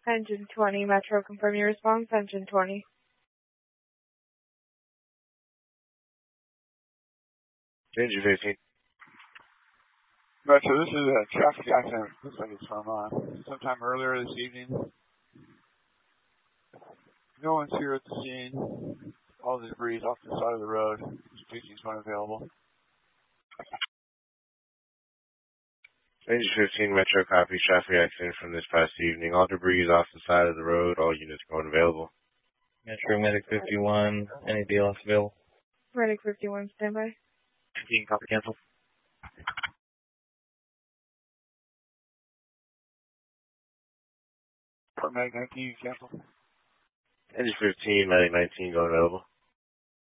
Engine 20, Metro, confirm your response. Engine 20. Engine 15. Metro, this is a traffic accident. Looks like it's from sometime earlier this evening. No one's here at the scene. All the debris is off the side of the road. Species unavailable. Engine 15, Metro, copy. Traffic accident from this past evening. All debris is off the side of the road. All units going available. Metro, Medic 51. Any DLS available? Medic 51, standby. 15, copy, cancel. Medic 19, cancel. Engine 15, Medic 19, going available.